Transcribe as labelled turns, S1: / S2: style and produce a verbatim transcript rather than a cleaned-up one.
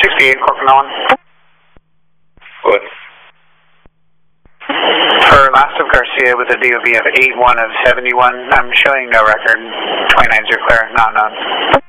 S1: sixty-eight, Corcoran one.
S2: Good.
S1: For last of Garcia with a D O B of eight one of seventy-one, I'm showing no record. twenty-nine zero clear, not known.